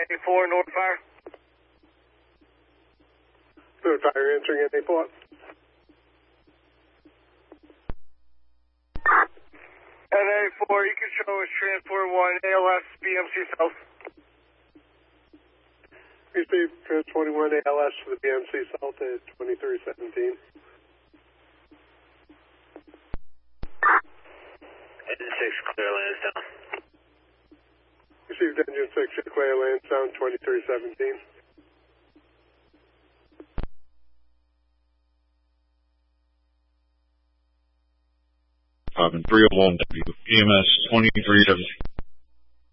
NA4, North Fire. North Fire answering NA4. NA4, you can show us transport 1, ALS, BMC South. Receive transport 1 ALS for the BMC South at 2317. Engine 6, clear Lansdowne. Received engine 6 clear Lansdowne 2317. Robin 301W, EMS 2317.